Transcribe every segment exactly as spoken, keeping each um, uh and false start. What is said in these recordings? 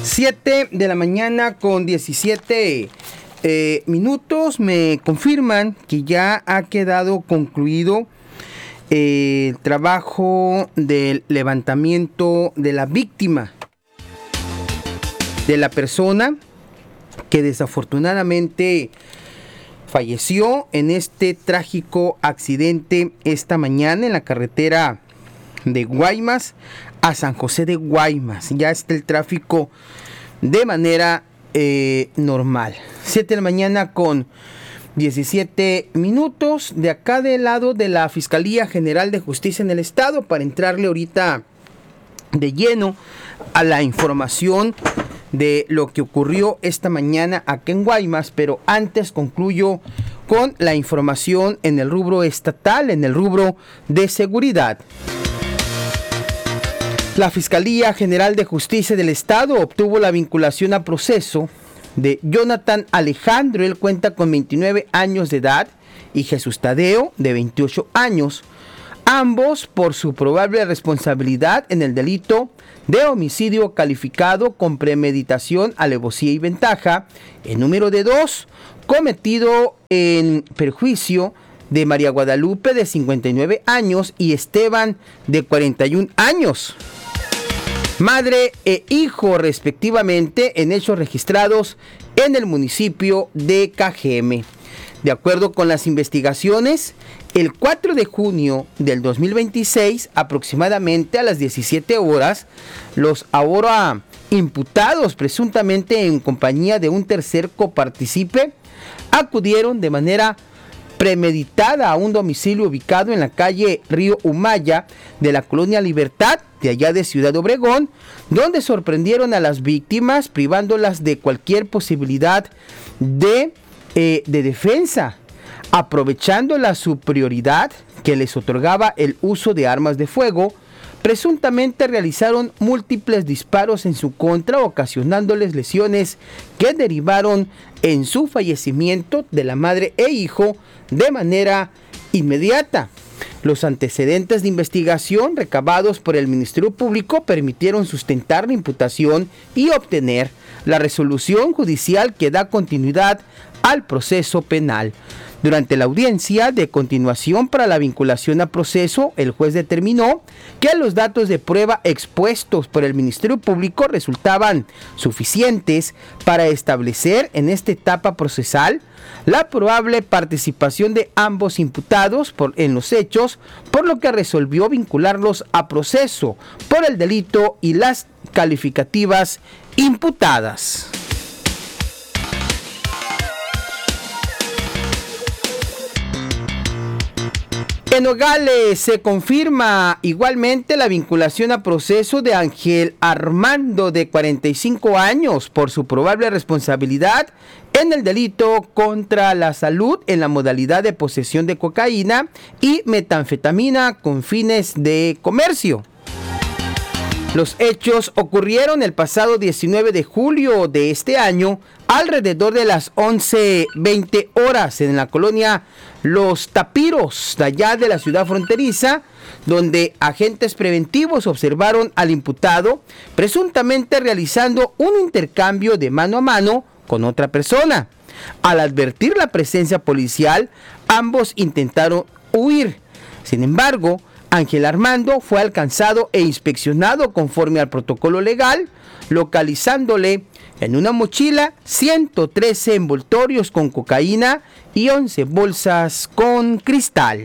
siete de la mañana con diecisiete eh, minutos. Me confirman que ya ha quedado concluido eh, el trabajo del levantamiento de la víctima, de la persona que desafortunadamente falleció en este trágico accidente esta mañana en la carretera de Guaymas a San José de Guaymas. Ya está el tráfico de manera eh, normal. siete de la mañana con diecisiete minutos. De acá del lado de la Fiscalía General de Justicia en el Estado, para entrarle ahorita de lleno a la información de lo que ocurrió esta mañana aquí en Guaymas, pero antes concluyo con la información en el rubro estatal, en el rubro de seguridad. La Fiscalía General de Justicia del Estado obtuvo la vinculación a proceso de Jonathan Alejandro, él cuenta con veintinueve años de edad, y Jesús Tadeo, de veintiocho años, ambos por su probable responsabilidad en el delito de homicidio calificado con premeditación, alevosía y ventaja, el número de dos, cometido en perjuicio de María Guadalupe, de cincuenta y nueve años, y Esteban, de cuarenta y un años. Madre e hijo respectivamente, en hechos registrados en el municipio de Cajeme. De acuerdo con las investigaciones, el cuatro de junio del dos mil veintiséis, aproximadamente a las diecisiete horas, los ahora imputados, presuntamente en compañía de un tercer copartícipe, acudieron de manera premeditada a un domicilio ubicado en la calle Río Humaya de la Colonia Libertad, de allá de Ciudad Obregón, donde sorprendieron a las víctimas privándolas de cualquier posibilidad de, eh, de defensa, aprovechando la superioridad que les otorgaba el uso de armas de fuego. Presuntamente realizaron múltiples disparos en su contra, ocasionándoles lesiones que derivaron en su fallecimiento de la madre e hijo de manera inmediata. Los antecedentes de investigación recabados por el Ministerio Público permitieron sustentar la imputación y obtener la resolución judicial que da continuidad al proceso penal. Durante la audiencia de continuación para la vinculación a proceso, el juez determinó que los datos de prueba expuestos por el Ministerio Público resultaban suficientes para establecer en esta etapa procesal la probable participación de ambos imputados por, en los hechos, por lo que resolvió vincularlos a proceso por el delito y las calificativas imputadas. En Nogales se confirma igualmente la vinculación a proceso de Ángel Armando, de cuarenta y cinco años, por su probable responsabilidad en el delito contra la salud en la modalidad de posesión de cocaína y metanfetamina con fines de comercio. Los hechos ocurrieron el pasado diecinueve de julio de este año, alrededor de las once veinte horas, en la colonia Los Tapiros, de allá de la ciudad fronteriza, donde agentes preventivos observaron al imputado presuntamente realizando un intercambio de mano a mano con otra persona. Al advertir la presencia policial, ambos intentaron huir. Sin embargo, Ángel Armando fue alcanzado e inspeccionado conforme al protocolo legal, localizándole en una mochila ciento trece envoltorios con cocaína y once bolsas con cristal.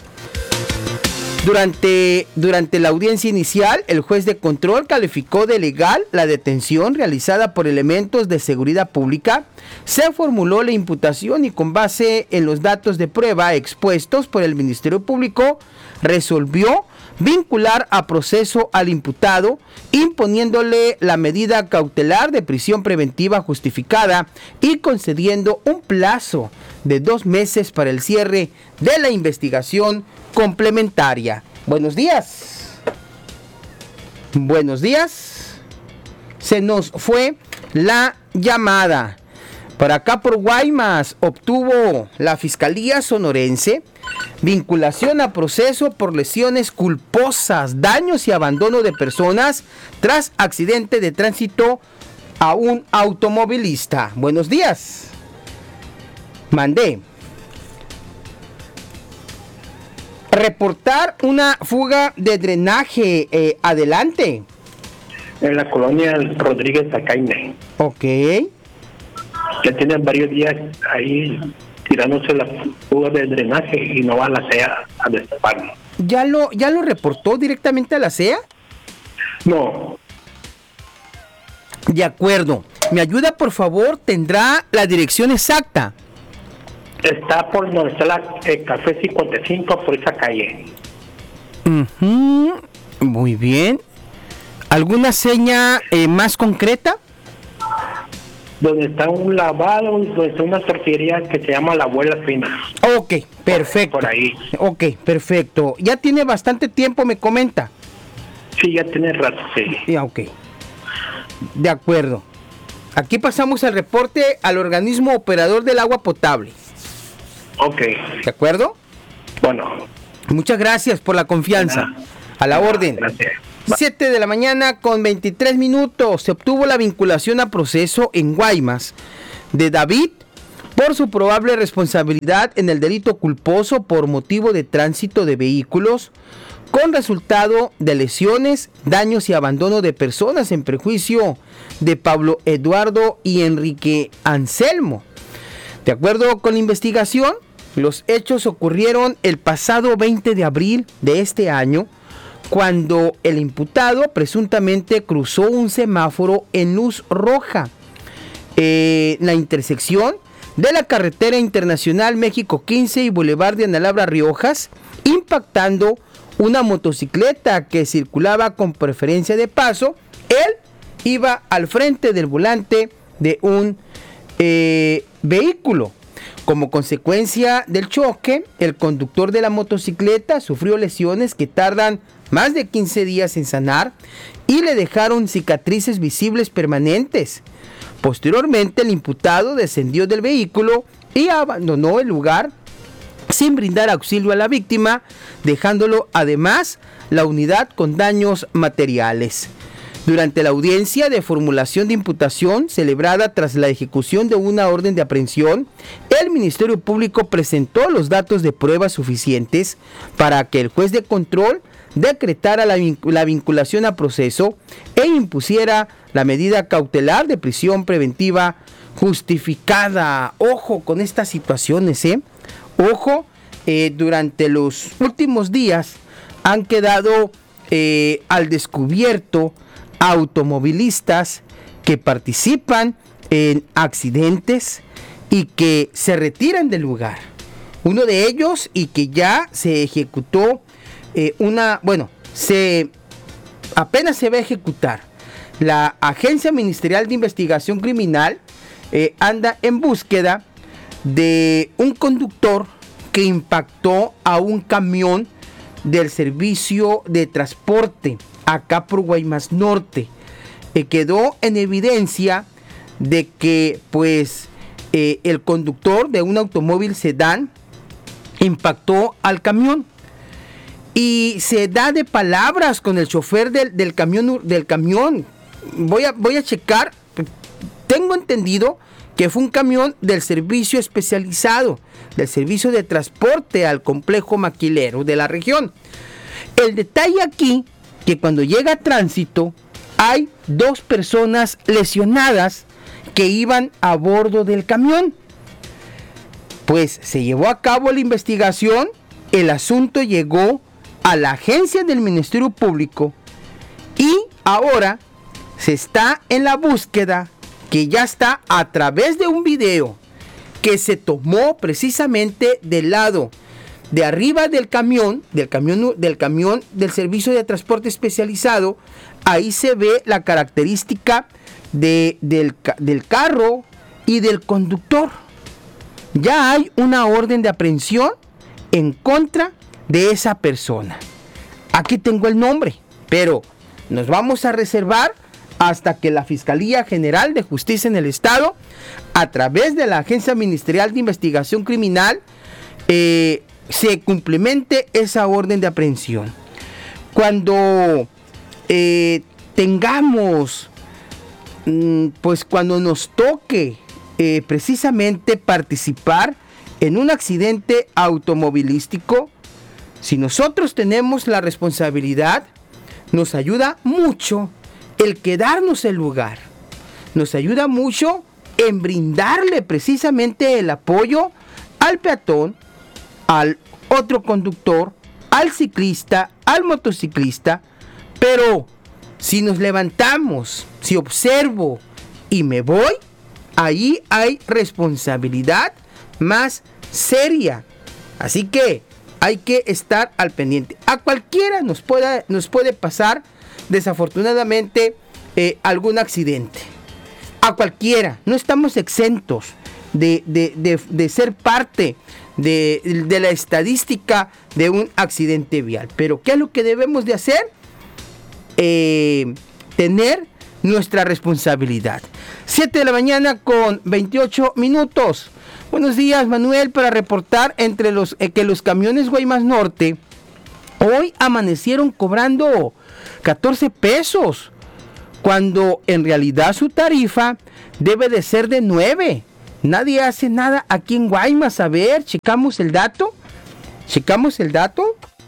Durante, durante la audiencia inicial, el juez de control calificó de legal la detención realizada por elementos de seguridad pública. Se formuló la imputación y, con base en los datos de prueba expuestos por el Ministerio Público, resolvió vincular a proceso al imputado, imponiéndole la medida cautelar de prisión preventiva justificada y concediendo un plazo de dos meses para el cierre de la investigación complementaria. Buenos días. Buenos días. Se nos fue la llamada. Por acá por Guaymas obtuvo la Fiscalía Sonorense vinculación a proceso por lesiones culposas, daños y abandono de personas tras accidente de tránsito a un automovilista. Buenos días. Mandé. Reportar una fuga de drenaje. Eh, adelante. En la colonia Rodríguez Acaine. Ok. Ya tienen varios días ahí tirándose la fuga de drenaje y no va a la C E A a destaparlo. ¿Ya lo, ya lo reportó directamente a la C E A? No. De acuerdo. ¿Me ayuda, por favor? ¿Tendrá la dirección exacta? Está por donde está la eh, Café cincuenta y cinco, por esa calle. Uh-huh. Muy bien. ¿Alguna seña eh, más concreta? Donde está un lavado, donde está una tortillería que se llama La Abuela Fina. Ok, perfecto. Por, por ahí. Ok, perfecto. Ya tiene bastante tiempo, me comenta. Sí, ya tiene rato, sí. Ya, ok. De acuerdo. Aquí pasamos el reporte al organismo operador del agua potable. Ok. ¿De acuerdo? Bueno. Muchas gracias por la confianza. A la orden. Gracias. siete de la mañana con veintitrés minutos. Se obtuvo la vinculación a proceso en Guaymas de David por su probable responsabilidad en el delito culposo por motivo de tránsito de vehículos con resultado de lesiones, daños y abandono de personas en perjuicio de Pablo Eduardo y Enrique Anselmo. De acuerdo con la investigación, los hechos ocurrieron el pasado veinte de abril de este año, cuando el imputado presuntamente cruzó un semáforo en luz roja en eh, la intersección de la carretera internacional México quince y Boulevard de Analabra Riojas, impactando una motocicleta que circulaba con preferencia de paso. Él iba al frente del volante de un eh, vehículo. Como consecuencia del choque, el conductor de la motocicleta sufrió lesiones que tardan más de quince días en sanar y le dejaron cicatrices visibles permanentes. Posteriormente, el imputado descendió del vehículo y abandonó el lugar sin brindar auxilio a la víctima, dejándolo además la unidad con daños materiales. Durante la audiencia de formulación de imputación celebrada tras la ejecución de una orden de aprehensión, el Ministerio Público presentó los datos de pruebas suficientes para que el juez de control decretara la, vinc- la vinculación a proceso e impusiera la medida cautelar de prisión preventiva justificada. Ojo con estas situaciones, ¿eh? Ojo, eh, durante los últimos días han quedado eh, al descubierto automovilistas que participan en accidentes y que se retiran del lugar. Uno de ellos, y que ya se ejecutó eh, una, bueno, se apenas se va a ejecutar. La Agencia Ministerial de Investigación Criminal eh, anda en búsqueda de un conductor que impactó a un camión del servicio de transporte acá por Guaymas Norte. Eh, quedó en evidencia de que pues eh, el conductor de un automóvil sedán impactó al camión y se da de palabras con el chofer del, del camión del camión. Voy a, voy a checar. Tengo entendido que fue un camión del servicio especializado, del servicio de transporte al complejo maquilero de la región. El detalle aquí, que cuando llega a tránsito, hay dos personas lesionadas que iban a bordo del camión. Pues se llevó a cabo la investigación, el asunto llegó a la agencia del Ministerio Público y ahora se está en la búsqueda, que ya está a través de un video que se tomó precisamente del lado de arriba del camión, del camión, del camión del servicio de transporte especializado. Ahí se ve la característica de, del, del carro y del conductor. Ya hay una orden de aprehensión en contra de esa persona. Aquí tengo el nombre, pero nos vamos a reservar hasta que la Fiscalía General de Justicia en el Estado, a través de la Agencia Ministerial de Investigación Criminal, eh, se cumplimente esa orden de aprehensión. Cuando eh, tengamos pues cuando nos toque eh, precisamente participar en un accidente automovilístico, si nosotros tenemos la responsabilidad, nos ayuda mucho el quedarnos el lugar. Nos ayuda mucho en brindarle precisamente el apoyo al peatón, al otro conductor, al ciclista, al motociclista. Pero si nos levantamos, si observo y me voy, ahí hay responsabilidad más seria. Así que hay que estar al pendiente. A cualquiera nos puede, nos puede pasar, desafortunadamente, eh, algún accidente. A cualquiera. No estamos exentos de, de, de, de ser parte de, de la estadística de un accidente vial. Pero ¿qué es lo que debemos de hacer? Eh, tener nuestra responsabilidad. siete de la mañana con veintiocho minutos. Buenos días, Manuel, para reportar entre los eh, que los camiones Guaymas Norte hoy amanecieron cobrando catorce pesos, cuando en realidad su tarifa debe de ser de nueve. Nadie hace nada aquí en Guaymas. A ver, checamos el dato. Checamos el dato.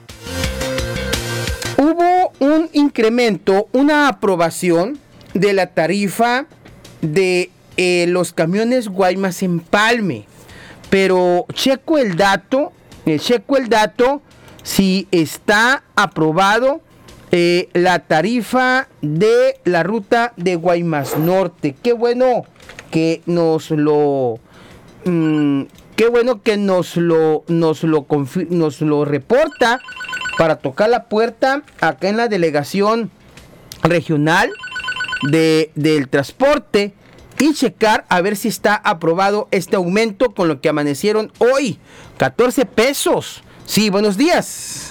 Hubo un incremento, una aprobación de la tarifa de eh, los camiones Guaymas Empalme. Pero checo el dato, eh, checo el dato si está aprobado eh, la tarifa de la ruta de Guaymas Norte. Qué bueno que nos lo, mmm, qué bueno que nos lo, nos lo, confi- nos lo reporta para tocar la puerta acá en la delegación regional de, del transporte y checar a ver si está aprobado este aumento con lo que amanecieron hoy. catorce pesos. Sí, buenos días.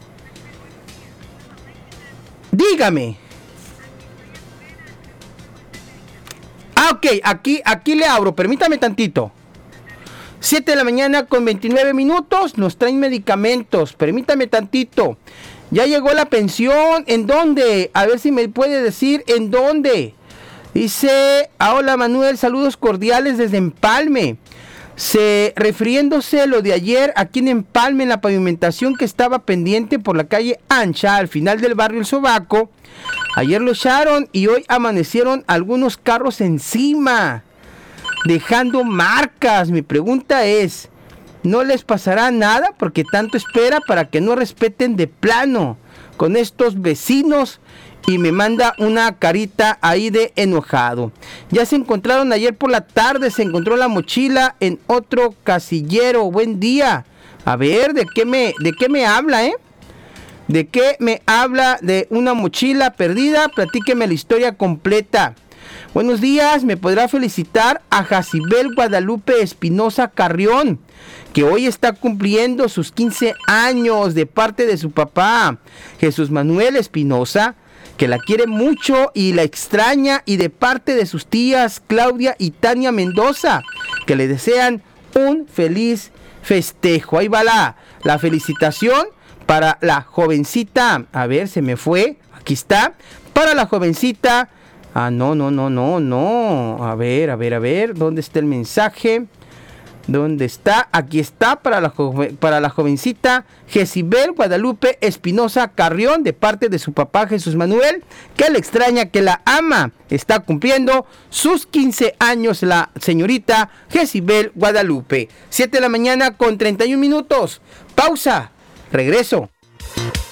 Dígame. Ah, ok, aquí, aquí le abro, permítame tantito. siete de la mañana con veintinueve minutos, nos traen medicamentos, permítame tantito. Ya llegó la pensión, ¿en dónde? A ver si me puede decir en dónde. Dice, ah, hola Manuel, saludos cordiales desde Empalme. Se, refiriéndose a lo de ayer aquí en Empalme, en la pavimentación que estaba pendiente por la calle Ancha, al final del barrio El Sobaco. Ayer lo echaron y hoy amanecieron algunos carros encima, dejando marcas. Mi pregunta es, ¿no les pasará nada? Porque tanto espera para que no respeten de plano con estos vecinos. Y me manda una carita ahí de enojado. Ya se encontraron ayer por la tarde, se encontró la mochila en otro casillero. Buen día. A ver, ¿de qué me, de qué me habla, eh? ¿De qué me habla de una mochila perdida? Platíqueme la historia completa. Buenos días, me podrá felicitar a Jacibel Guadalupe Espinosa Carrión, que hoy está cumpliendo sus quince años de parte de su papá, Jesús Manuel Espinosa, que la quiere mucho y la extraña, y de parte de sus tías Claudia y Tania Mendoza, que le desean un feliz festejo. Ahí va la, la felicitación para la jovencita. A ver, se me fue. Aquí está. Para la jovencita. Ah, no, no, no, no, no. A ver, a ver, a ver. ¿Dónde está el mensaje? ¿Dónde está? Aquí está para la, joven, para la jovencita Jezibel Guadalupe Espinosa Carrión, de parte de su papá Jesús Manuel, que la extraña, que la ama. Está cumpliendo sus quince años la señorita Jezibel Guadalupe. siete de la mañana con treinta y un minutos. Pausa. Regreso.